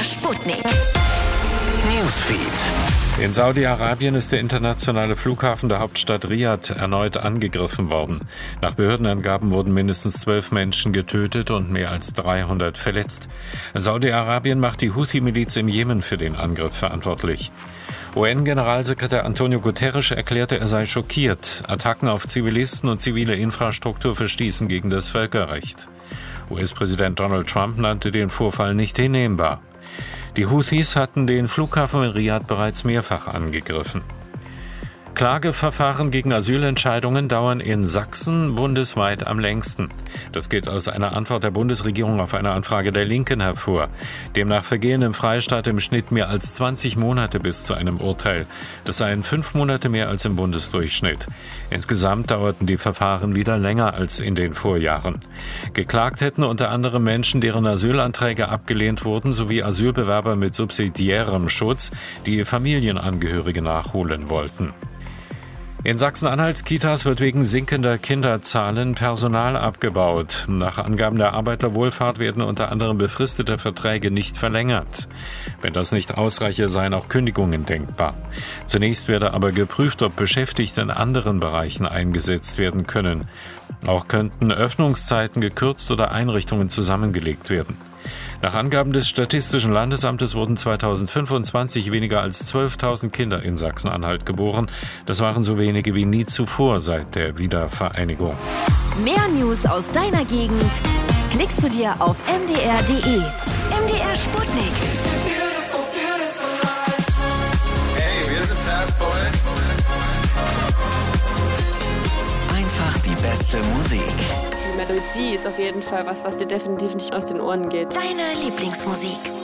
Sputnik. Newsfeed. In Saudi-Arabien ist der internationale Flughafen der Hauptstadt Riad erneut angegriffen worden. Nach Behördenangaben wurden mindestens 12 Menschen getötet und mehr als 300 verletzt. Saudi-Arabien macht die Houthi-Miliz im Jemen für den Angriff verantwortlich. UN-Generalsekretär Antonio Guterres erklärte, er sei schockiert. Attacken auf Zivilisten und zivile Infrastruktur verstießen gegen das Völkerrecht. US-Präsident Donald Trump nannte den Vorfall nicht hinnehmbar. Die Houthis hatten den Flughafen in Riad bereits mehrfach angegriffen. Klageverfahren gegen Asylentscheidungen dauern in Sachsen bundesweit am längsten. Das geht aus einer Antwort der Bundesregierung auf eine Anfrage der Linken hervor. Demnach vergehen im Freistaat im Schnitt mehr als 20 Monate bis zu einem Urteil. Das seien 5 Monate mehr als im Bundesdurchschnitt. Insgesamt dauerten die Verfahren wieder länger als in den Vorjahren. Geklagt hätten unter anderem Menschen, deren Asylanträge abgelehnt wurden, sowie Asylbewerber mit subsidiärem Schutz, die Familienangehörige nachholen wollten. In Sachsen-Anhalts Kitas wird wegen sinkender Kinderzahlen Personal abgebaut. Nach Angaben der Arbeiterwohlfahrt werden unter anderem befristete Verträge nicht verlängert. Wenn das nicht ausreiche, seien auch Kündigungen denkbar. Zunächst werde aber geprüft, ob Beschäftigte in anderen Bereichen eingesetzt werden können. Auch könnten Öffnungszeiten gekürzt oder Einrichtungen zusammengelegt werden. Nach Angaben des Statistischen Landesamtes wurden 2025 weniger als 12.000 Kinder in Sachsen-Anhalt geboren. Das waren so wenige wie nie zuvor seit der Wiedervereinigung. Mehr News aus deiner Gegend klickst du dir auf mdr.de. MDR Sputnik. Hey, wir sind Fastboy. Einfach die beste Musik. Die Melodie ist auf jeden Fall was dir definitiv nicht aus den Ohren geht. Deine Lieblingsmusik.